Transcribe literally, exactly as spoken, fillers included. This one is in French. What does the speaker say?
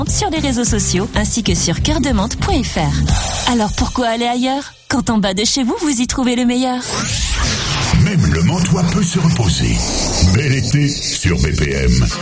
sur les réseaux sociaux ainsi que sur cœur de menthe point f r. Alors pourquoi aller ailleurs quand en bas de chez vous, vous y trouvez le meilleur? Même le Mantois peut se reposer. Bel été sur B P M.